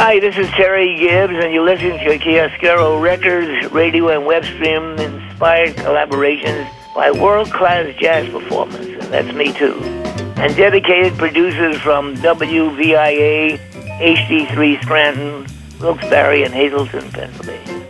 Hi, this is Terry Gibbs, and you're listening to Chiaroscuro Records, radio and web stream inspired collaborations by world-class jazz performers. And that's me, too. And dedicated producers from WVIA, HD3 Scranton, Wilkes-Barre, and Hazleton, Pennsylvania.